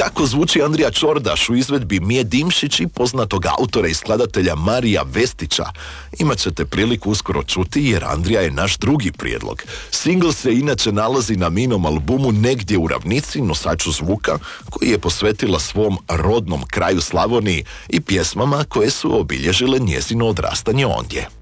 Kako zvuči Andrija Čordaš u izvedbi Mije Dimšić i poznatog autora i skladatelja Marija Vestića imat ćete priliku uskoro čuti, jer Andrija je naš drugi prijedlog. Singl se inače nalazi na Minom albumu Negdje u ravnici, nosaču zvuka, koji je posvetila svom rodnom kraju Slavoniji i pjesmama koje su obilježile njezino odrastanje ondje.